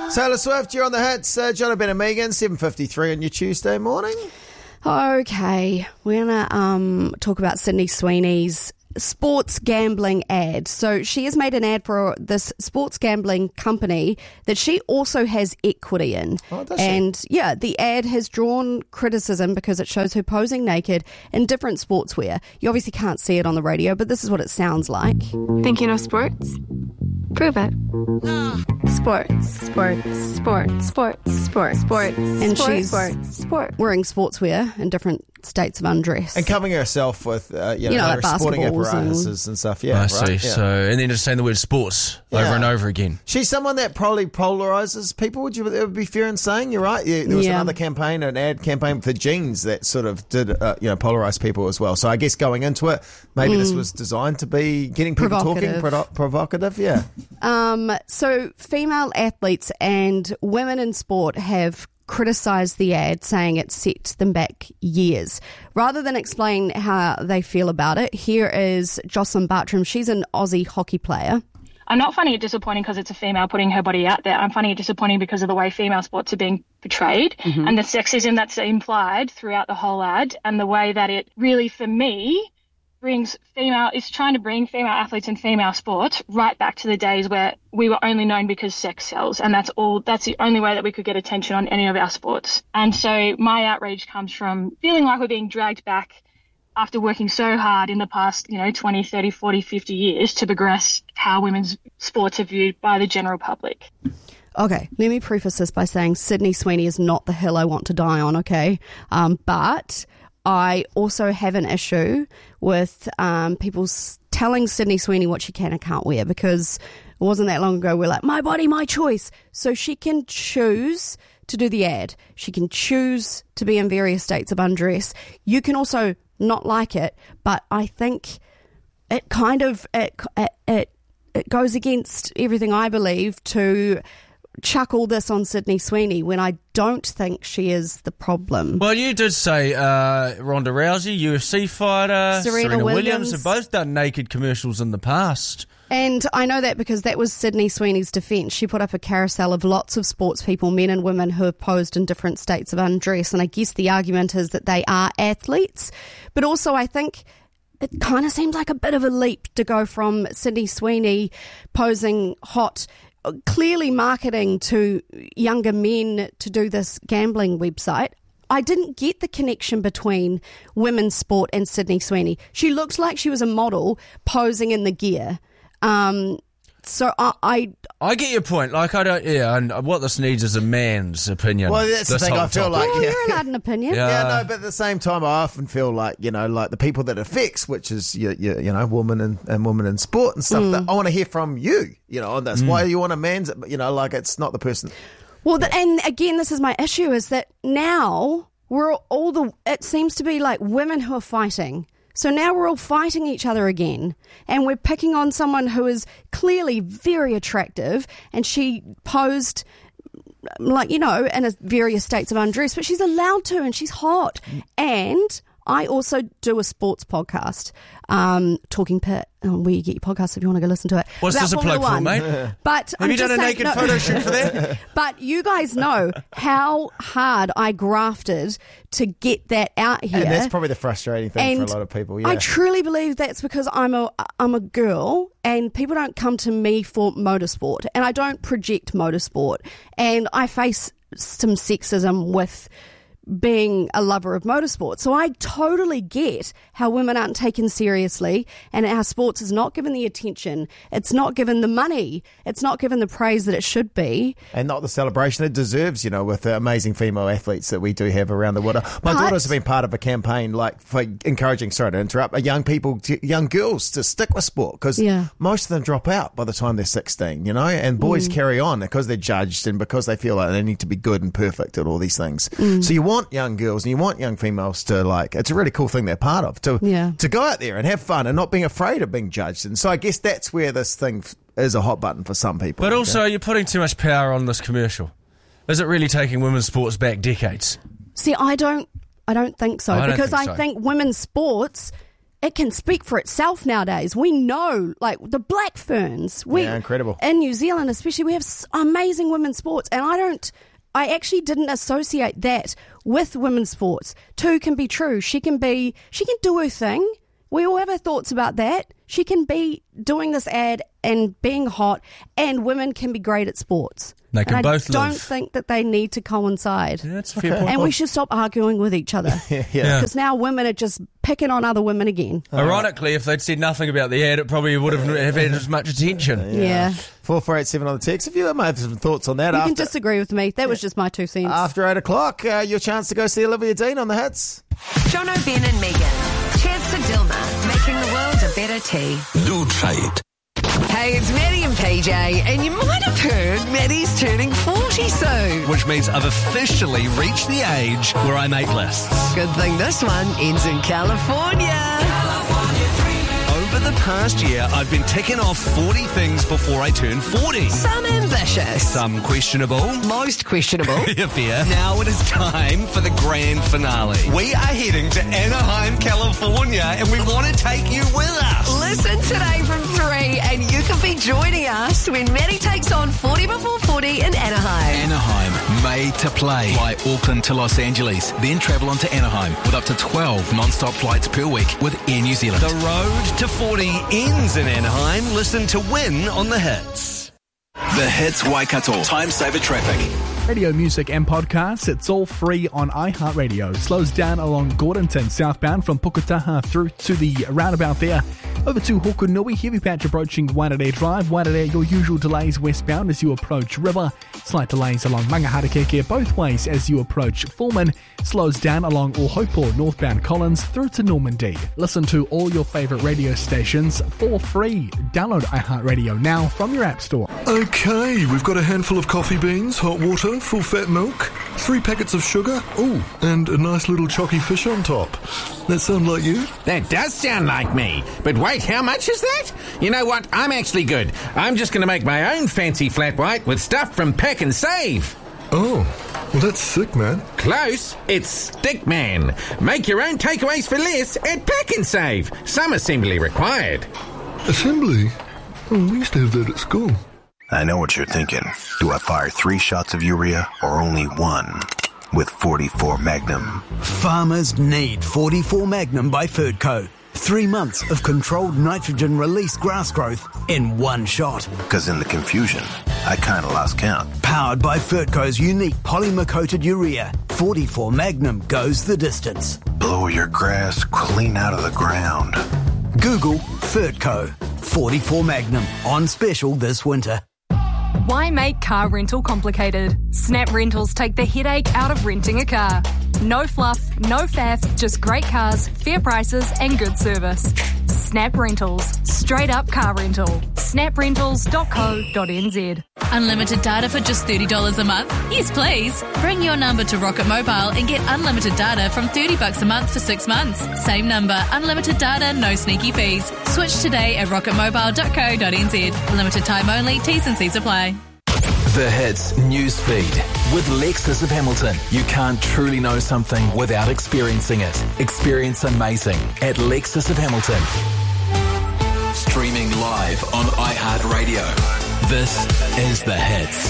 Taylor Swift, you're on the hits. Jonah Ben and Megan, 7:53 on your Tuesday morning. Okay, we're going to talk about Sydney Sweeney's sports gambling ad. So she has made an ad for this sports gambling company that she also has equity in. Oh, does she? And yeah, the ad has drawn criticism because it shows her posing naked in different sportswear. You obviously can't see it on the radio, but this is what it sounds like. Think you know sports? Prove it. Sports. And she's sports. wearing sportswear in different states of undress. And covering herself with like sporting basketballs apparatuses and stuff. Yeah, I right? see. Yeah. So, and then just saying the word sports over and over again. She's someone that probably polarizes people. It would be fair in saying you're right. Yeah, there was another campaign, an ad campaign for jeans that sort of did polarize people as well. So I guess going into it, maybe this was designed to be getting people talking, provocative. Yeah. So female athletes and women in sport have criticised the ad, saying it set them back years. Rather than explain how they feel about it, here is Jocelyn Bartram. She's an Aussie hockey player. I'm not finding it disappointing because it's a female putting her body out there. I'm finding it disappointing because of the way female sports are being portrayed and the sexism that's implied throughout the whole ad, and the way that it really, for me, is trying to bring female athletes and female sports right back to the days where we were only known because sex sells, and that's the only way that we could get attention on any of our sports. And so my outrage comes from feeling like we're being dragged back after working so hard in the past, 20, 30, 40, 50 years to progress how women's sports are viewed by the general public. Okay, let me preface this by saying Sydney Sweeney is not the hill I want to die on, okay? But I also have an issue with people telling Sydney Sweeney what she can and can't wear, because it wasn't that long ago we're like, my body, my choice. So she can choose to do the ad. She can choose to be in various states of undress. You can also not like it, but I think it kind of it goes against everything I believe to chuck all this on Sydney Sweeney when I don't think she is the problem. Well, you did say Ronda Rousey, UFC fighter, Serena Williams have both done naked commercials in the past. And I know that because that was Sydney Sweeney's defence. She put up a carousel of lots of sports people, men and women, who have posed in different states of undress. And I guess the argument is that they are athletes. But also I think it kind of seems like a bit of a leap to go from Sydney Sweeney posing hot, clearly marketing to younger men to do this gambling website. I didn't get the connection between women's sport and Sydney Sweeney. She looked like she was a model posing in the gear. So I get your point. Like, and what this needs is a man's opinion. Well, that's the thing. I feel like you're allowed an opinion. Yeah, but at the same time, I often feel like like the people that it affects, which is women and women in sport and stuff. That I want to hear from you. On this. Why you want a man's? Like it's not the person. Well, and again, this is my issue: is that now it seems to be like women who are fighting. So now we're all fighting each other again, and we're picking on someone who is clearly very attractive, and she posed in various states of undress, but she's allowed to, and she's hot. And I also do a sports podcast, Talking Pit, where you get your podcast if you want to go listen to it. What's this a plug for, mate? But have you done a naked photo shoot for that? But you guys know how hard I grafted to get that out here. And that's probably the frustrating thing for a lot of people. Yeah. I truly believe that's because I'm a girl, and people don't come to me for motorsport, and I don't project motorsport, and I face some sexism with being a lover of motorsport. So I totally get how women aren't taken seriously, and our sports is not given the attention, it's not given the money, it's not given the praise that it should be. And not the celebration it deserves, with the amazing female athletes that we do have around the water. My daughters have been part of a campaign for encouraging, sorry to interrupt, young girls to stick with sport, because most of them drop out by the time they're 16, and boys carry on because they're judged and because they feel like they need to be good and perfect and all these things. So you want young girls and you want young females to it's a really cool thing they're part of, to go out there and have fun and not being afraid of being judged. And so I guess that's where this thing is a hot button for some people. But also you're putting too much power on this commercial. Is it really taking women's sports back decades? See, I don't think so, because I think women's sports it can speak for itself nowadays. We know, like, the Black Ferns. Incredible. In New Zealand especially, we have amazing women's sports, and I actually didn't associate that with women's sports. Two can be true. She can do her thing. We all have our thoughts about that. She can be doing this ad and being hot, and women can be great at sports. They can both live. I don't think that they need to coincide. Yeah, that's a fair point. And we should stop arguing with each other. Because now women are just picking on other women again. Ironically, if they'd said nothing about the ad, it probably would have had as much attention. Yeah. 4487 on the text. If you might have some thoughts on that. You can disagree with me. That was just my 2 cents. After 8 o'clock, your chance to go see Olivia Dean on the hits. Jono, Ben and Megan. Cheers to Dilma, making the world a better tea. Lutrate. Hey, it's Maddie and PJ, and you might have heard Maddie's turning 40 soon. Which means I've officially reached the age where I make lists. Good thing this one ends in California. Over the past year, I've been ticking off 40 things before I turn 40. Some ambitious. Some questionable. Most questionable. Fair. Now it is time for the grand finale. We are heading to Anaheim, California, and we want to take you with us. Listen today from 3, and you can be joining us when Maddie takes on 40 before 40 in Anaheim. Anaheim, made to play. Fly Auckland to Los Angeles, then travel on to Anaheim with up to 12 non-stop flights per week with Air New Zealand. The road to 40 ends in Anaheim. Listen to win on the hits. The Hits Waikato. Time saver traffic. Radio music and podcasts, it's all free on iHeartRadio. Slows down along Gordonton, southbound from Puketaha through to the roundabout there. Over to Hokonui, heavy patch approaching Wairakei Drive. Wairakei, your usual delays westbound as you approach River. Slight delays along Mangaharakeke both ways as you approach Fullman. Slows down along Ohopo, northbound Collins through to Normandy. Listen to all your favourite radio stations for free. Download iHeartRadio now from your app store. Okay, we've got a handful of coffee beans, hot water, full fat milk, 3 packets of sugar, and a nice little chocky fish on top. That sound like you? That does sound like me. But wait, how much is that? You know what? I'm actually good. I'm just going to make my own fancy flat white with stuff from Pack and Save. Oh, well that's sick, man. Close. It's Stickman. Make your own takeaways for less at Pack and Save. Some assembly required. Assembly? Oh, we used to have that at school. I know what you're thinking. Do I fire 3 shots of urea or only 1 with 44 Magnum? Farmers need 44 Magnum by Ferdco. 3 months of controlled nitrogen release grass growth in 1 shot. Because in the confusion, I kind of lost count. Powered by Ferdco's unique polymer-coated urea, 44 Magnum goes the distance. Blow your grass clean out of the ground. Google Ferdco. 44 Magnum on special this winter. Why make car rental complicated? Snap Rentals take the headache out of renting a car. No fluff, no faff, just great cars, fair prices and good service. Snap Rentals. Straight up car rental. snaprentals.co.nz. Unlimited data for just $30 a month? Yes, please. Bring your number to Rocket Mobile and get unlimited data from $30 a month for 6 months. Same number, unlimited data, no sneaky fees. Switch today at rocketmobile.co.nz. Limited time only, T's and C's apply. The Hits Newsfeed with Lexus of Hamilton. You can't truly know something without experiencing it. Experience amazing at Lexus of Hamilton. Streaming live on iHeartRadio. This is The Hits.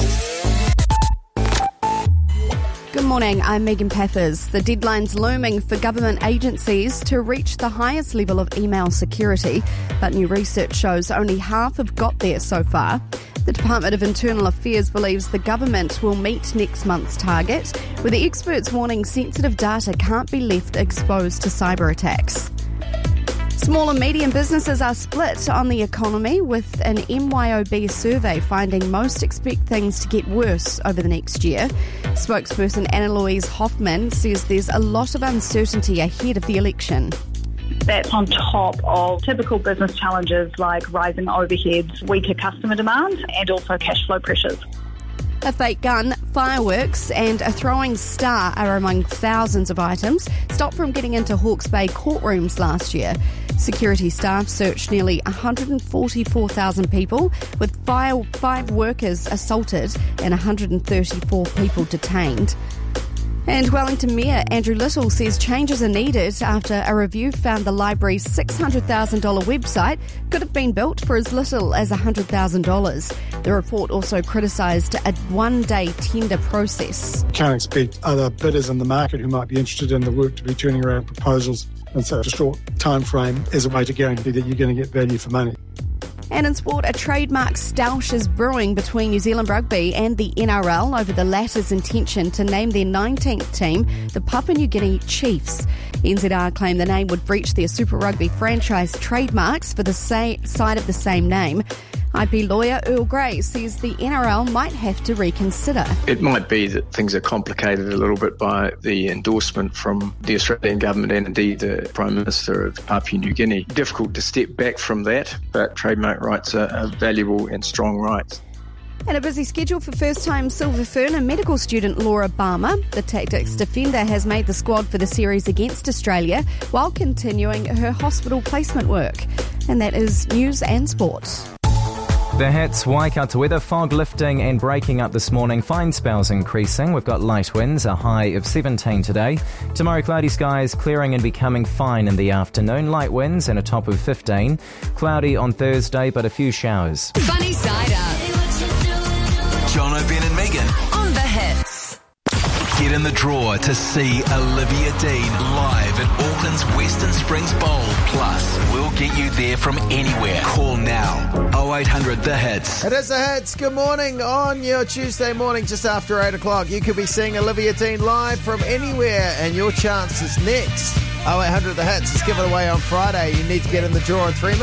Good morning, I'm Megan Pathers. The deadline's looming for government agencies to reach the highest level of email security, but new research shows only half have got there so far. The Department of Internal Affairs believes the government will meet next month's target, with the experts warning sensitive data can't be left exposed to cyber attacks. Small and medium businesses are split on the economy, with an MYOB survey finding most expect things to get worse over the next year. Spokesperson Anna-Louise Hoffman says there's a lot of uncertainty ahead of the election. That's on top of typical business challenges like rising overheads, weaker customer demand, and also cash flow pressures. A fake gun, fireworks and a throwing star are among thousands of items stopped from getting into Hawke's Bay courtrooms last year. Security staff searched nearly 144,000 people, with five workers assaulted and 134 people detained. And Wellington Mayor Andrew Little says changes are needed after a review found the library's $600,000 website could have been built for as little as $100,000. The report also criticised a one-day tender process. Can't expect other bidders in the market who might be interested in the work to be turning around proposals in such a short time frame as a way to guarantee that you're going to get value for money. And in sport, a trademark stoush is brewing between New Zealand Rugby and the NRL over the latter's intention to name their 19th team the Papua New Guinea Chiefs. NZR claim the name would breach their Super Rugby franchise trademarks for the side of the same name. IP lawyer Earl Grey says the NRL might have to reconsider. It might be that things are complicated a little bit by the endorsement from the Australian government and indeed the Prime Minister of Papua New Guinea. Difficult to step back from that, but trademark rights are valuable and strong rights. And a busy schedule for first-time Silver Fern and medical student Laura Barmer. The tactics defender has made the squad for the series against Australia while continuing her hospital placement work. And that is news and sport. The Hits, Waikato weather, fog lifting and breaking up this morning, fine spells increasing. We've got light winds, a high of 17 today. Tomorrow, cloudy skies clearing and becoming fine in the afternoon. Light winds and a top of 15. Cloudy on Thursday, but a few showers. Funny Side Up. John O'Brien and Megan On the Hits. get in the draw to see Olivia Dean live at Auckland's Western Springs Bowl. Plus, we'll get you there from anywhere. Call now. 0800 The Hits. It is The Hits. Good morning on your Tuesday morning just after 8 o'clock. You could be seeing Olivia Dean live from anywhere and your chance is next. 0800 The Hits is given away on Friday. You need to get in the draw in 3 minutes.